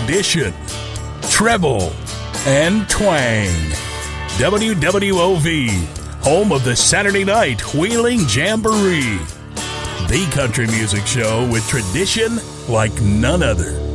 tradition, treble, and twang. WWOV, home of the Saturday Night Wheeling Jamboree. The country music show with tradition like none other.